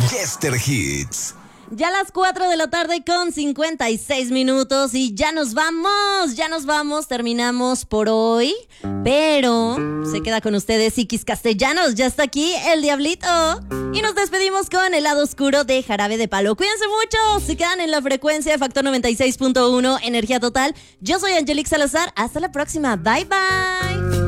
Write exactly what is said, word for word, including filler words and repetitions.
Yester Hits. Ya a las cuatro de la tarde con cincuenta y seis minutos y ya nos vamos, ya nos vamos, terminamos por hoy, pero se queda con ustedes Iquis Castellanos, ya está aquí el Diablito y nos despedimos con el lado oscuro de Jarabe de Palo. Cuídense mucho, se quedan en la frecuencia de Factor noventa y seis punto uno, Energía Total. Yo soy Angelique Salazar, hasta la próxima, bye bye.